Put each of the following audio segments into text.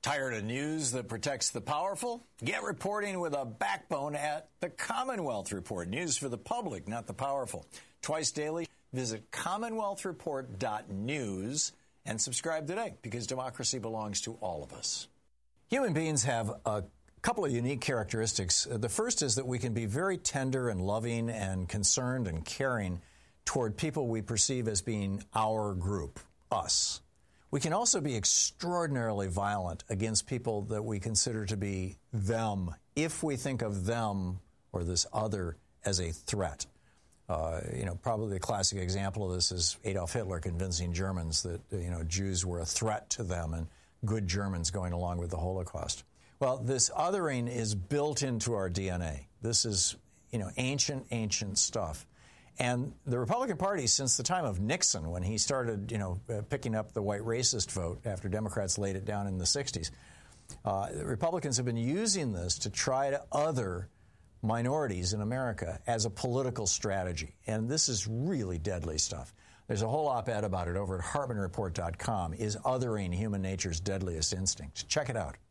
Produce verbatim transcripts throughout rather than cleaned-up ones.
Tired of news that protects the powerful? Get reporting with a backbone at the Commonwealth Report. News for the public, not the powerful. Twice daily, visit commonwealth report dot news and subscribe today, because democracy belongs to all of us. Human beings have a couple of unique characteristics. The first is that we can be very tender and loving and concerned and caring toward people we perceive as being our group, us. We can also be extraordinarily violent against people that we consider to be them, if we think of them or this other as a threat. Uh, you know, probably the classic example of this is Adolf Hitler convincing Germans that, you know, Jews were a threat to them and good Germans going along with the Holocaust. Well, this othering is built into our D N A. This is, you know, ancient, ancient stuff. And the Republican Party, since the time of Nixon, when he started, you know, uh, picking up the white racist vote after Democrats laid it down in the sixties, uh, the Republicans have been using this to try to other minorities in America as a political strategy. And this is really deadly stuff. There's a whole op-ed about it over at hartman report dot com. Is othering human nature's deadliest instinct? Check it out.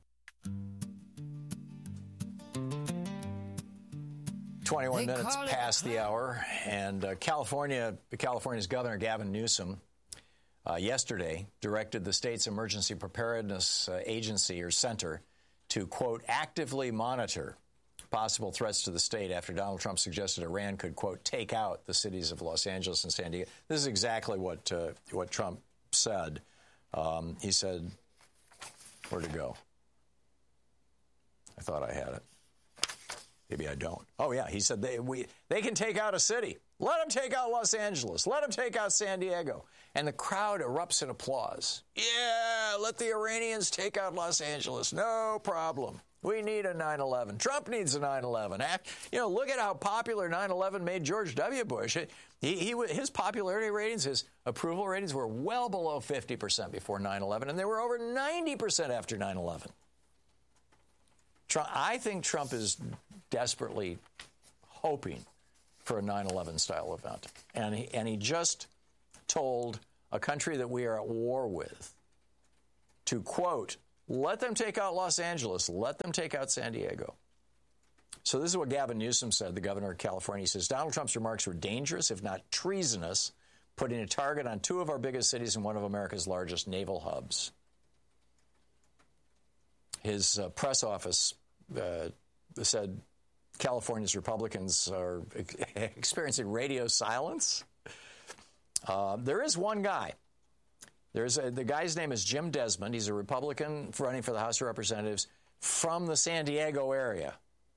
twenty-one minutes past the hour, and uh, California, California's Governor Gavin Newsom uh, yesterday directed the state's Emergency Preparedness uh, Agency, or Center, to, quote, actively monitor possible threats to the state after Donald Trump suggested Iran could, quote, take out the cities of Los Angeles and San Diego. This is exactly what uh, what Trump said. Um, he said, where'd it go? I thought I had it. Maybe I don't. Oh, yeah. He said they we they can take out a city. Let them take out Los Angeles. Let them take out San Diego. And the crowd erupts in applause. Yeah, let the Iranians take out Los Angeles. No problem. We need a nine eleven. Trump needs a nine eleven. You know, look at how popular nine eleven made George W. Bush. He, he, his popularity ratings, his approval ratings were well below fifty percent before nine eleven, and they were over ninety percent after nine eleven. Trump, I think Trump is desperately hoping for a nine eleven style event. And he, and he just told a country that we are at war with to, quote, let them take out Los Angeles, let them take out San Diego. So this is what Gavin Newsom said, the governor of California. He says, Donald Trump's remarks were dangerous, if not treasonous, putting a target on two of our biggest cities and one of America's largest naval hubs. His uh, press office uh, said California's Republicans are experiencing radio silence. Uh, there is one guy. There's a, the guy's name is Jim Desmond. He's a Republican running for the House of Representatives from the San Diego area.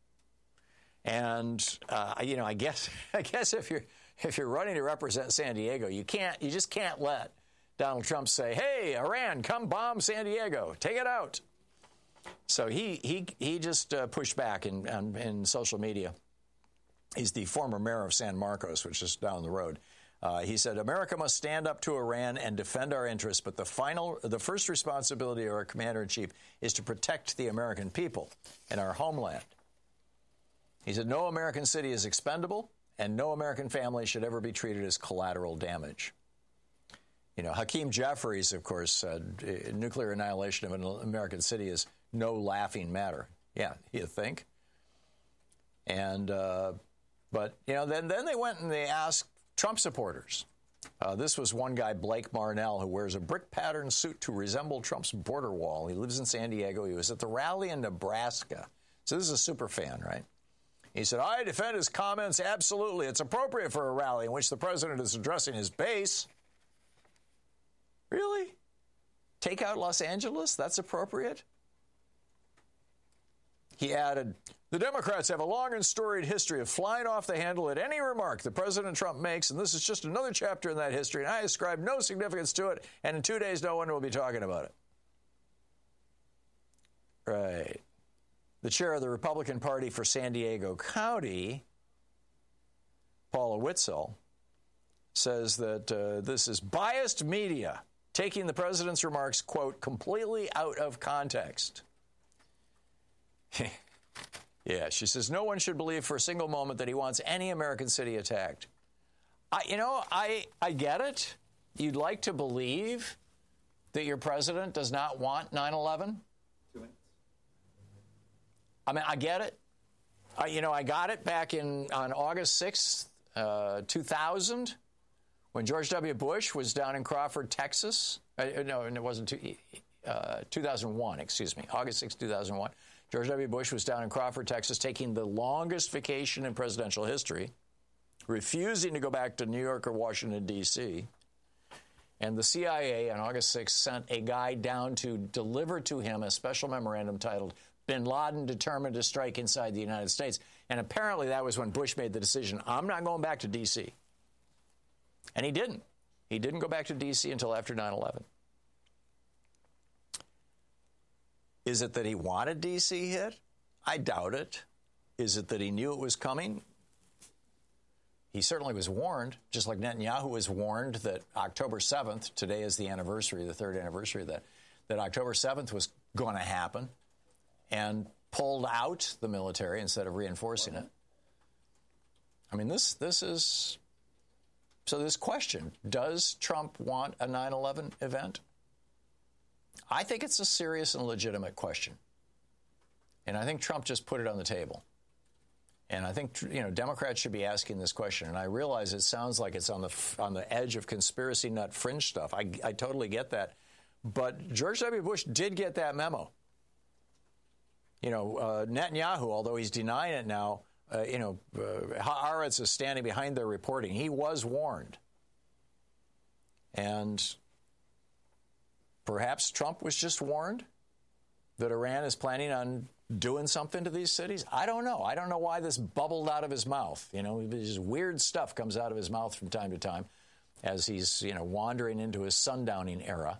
And uh, you know, I guess I guess if you're if you're running to represent San Diego, you can't you just can't let Donald Trump say, "Hey, Iran, come bomb San Diego, take it out." So he he he just uh, pushed back in, in in social media. He's the former mayor of San Marcos, which is down the road. Uh, he said, America must stand up to Iran and defend our interests, but the final, the first responsibility of our commander-in-chief is to protect the American people and our homeland. He said, no American city is expendable, and no American family should ever be treated as collateral damage. You know, Hakeem Jeffries, of course, said nuclear annihilation of an American city is no laughing matter. Yeah, you think? And, uh, but, you know, then, then they went and they asked Trump supporters. Uh, this was one guy, Blake Marnell, who wears a brick-patterned suit to resemble Trump's border wall. He lives in San Diego. He was at the rally in Nebraska. So this is a super fan, right? He said, I defend his comments absolutely. It's appropriate for a rally in which the president is addressing his base. Really? Take out Los Angeles? That's appropriate? He added, the Democrats have a long and storied history of flying off the handle at any remark that President Trump makes, and this is just another chapter in that history, and I ascribe no significance to it, and in two days no one will be talking about it. Right. The chair of the Republican Party for San Diego County, Paula Whitzel, says that uh, this is biased media taking the president's remarks, quote, completely out of context. Yeah, she says no one should believe for a single moment that he wants any American city attacked. I, you know, I I get it. You'd like to believe that your president does not want nine eleven. I mean, I get it. I, you know, I got it back in on August sixth, uh, two thousand, when George W. Bush was down in Crawford, Texas. Uh, no, it wasn't two, uh, two thousand one, excuse me, August sixth, two thousand one. George W. Bush was down in Crawford, Texas, taking the longest vacation in presidential history, refusing to go back to New York or Washington, D C And the C I A on August sixth sent a guy down to deliver to him a special memorandum titled Bin Laden Determined to Strike Inside the United States. And apparently that was when Bush made the decision, I'm not going back to D C And he didn't. He didn't go back to D C until after nine eleven. Is it that he wanted D C hit? I doubt it. Is it that he knew it was coming? He certainly was warned, just like Netanyahu was warned that October seventh, today is the anniversary, the third anniversary of that, that October seventh was going to happen, and pulled out the military instead of reinforcing it. I mean, this this is... So this question, does Trump want a nine eleven event? I think it's a serious and legitimate question. And I think Trump just put it on the table. And I think, you know, Democrats should be asking this question. And I realize it sounds like it's on the on the edge of conspiracy nut fringe stuff. I, I totally get that. But George W. Bush did get that memo. You know, uh, Netanyahu, although he's denying it now, uh, you know, uh, Haaretz is standing behind their reporting. He was warned. And perhaps Trump was just warned that Iran is planning on doing something to these cities. I don't know. I don't know why this bubbled out of his mouth. You know, this weird stuff comes out of his mouth from time to time as he's, you know, wandering into his sundowning era.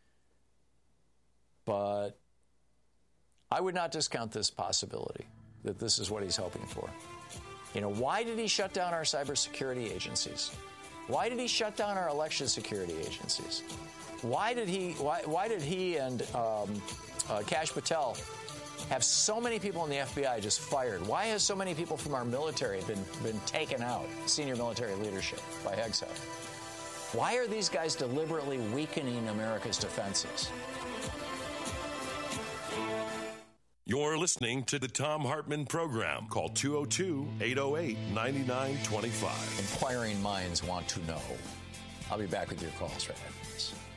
But I would not discount this possibility that this is what he's hoping for. You know, why did he shut down our cybersecurity agencies? Why did he shut down our election security agencies? Why did he? Why, why did he and um, uh, Kash Patel have so many people in the F B I just fired? Why has so many people from our military been been taken out? Senior military leadership by Hegseth. Why are these guys deliberately weakening America's defenses? You're listening to the Thom Hartmann Program. Call two oh two, eight oh eight, nine nine two five. Inquiring minds want to know. I'll be back with your calls right after this.